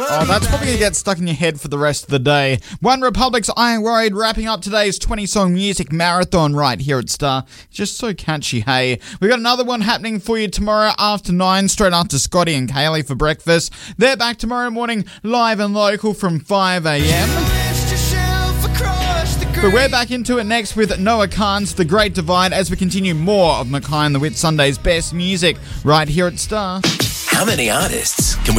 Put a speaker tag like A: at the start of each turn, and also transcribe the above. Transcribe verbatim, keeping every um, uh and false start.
A: Oh, that's probably going to get stuck in your head for the rest of the day. One Republic's I Ain't Worried, wrapping up today's twenty-song music marathon right here at Star. Just so catchy, hey. We've got another one happening for you tomorrow after nine, straight after Scotty and Kaylee for breakfast. They're back tomorrow morning, live and local from five a.m. But we're back into it next with Noah Kahan's The Great Divide as we continue more of Mackay and the Wit Sunday's best music right here at Star.
B: How many artists can we